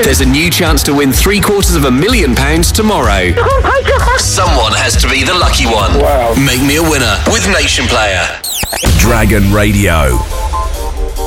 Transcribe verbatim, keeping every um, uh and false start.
There's a new chance to win three quarters of a million pounds tomorrow. Oh my God. Someone has to be the lucky one. Wow. Make me a winner with Nation Player. Dragon Radio.